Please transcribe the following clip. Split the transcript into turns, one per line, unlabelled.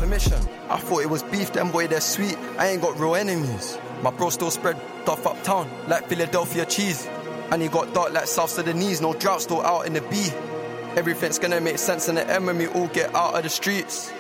mission. I thought it was beef, them boy, they're sweet. I ain't got real enemies. My bro still spread stuff uptown, like Philadelphia cheese. And he got dark like South Sudanese, no drought, still out in the B. Everything's gonna make sense in the end when we all get out of the streets.